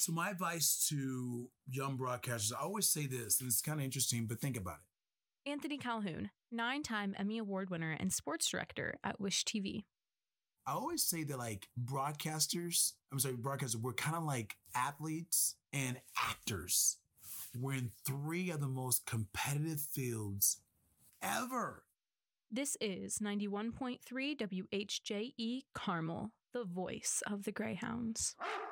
So my advice to young broadcasters, I always say this, and it's kind of interesting, but think about it. Anthony Calhoun, 9-time Emmy Award winner and sports director at Wish TV. I always say that broadcasters, we're kind of like athletes and actors. We're in 3 of the most competitive fields ever. This is 91.3 WHJE Carmel, the voice of the Greyhounds.